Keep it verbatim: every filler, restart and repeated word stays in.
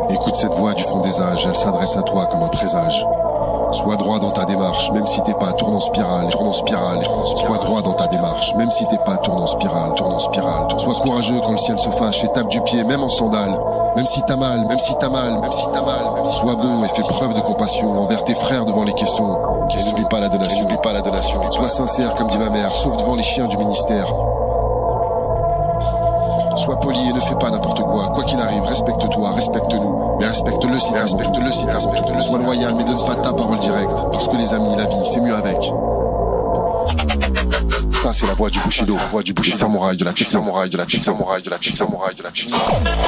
Écoute cette voix du fond des âges, elle s'adresse à toi comme un présage. Sois droit dans ta démarche, même si t'es pas tournant spirale, tournant spirale, sois droit dans ta démarche, même si t'es pas tournant spirale, tournant spirale. Sois courageux quand le ciel se fâche et tape du pied, même en sandales. Même si t'as mal, même si t'as mal, même si t'as mal, même si sois bon et fais preuve de compassion envers tes frères devant les questions. Et n'oublie pas la donation, n'oublie pas la donation. Sois sincère comme dit ma mère, sauf devant les chiens du ministère. Sois poli et ne fais pas n'importe quoi. Quoi qu'il arrive, respecte-toi, respecte-nous. Mais respecte-le si t'as respecte-le si t'as respecte-le. Sois loyal, mais donne pas ta parole directe. Parce que les amis, la vie, c'est mieux avec. Ça, c'est la voix du Bushido, la voix du Bushido, samouraï de la Chisamouraï de la Chisamouraï de la Chisamouraï de la Chisamouraï de la Chisamouraï.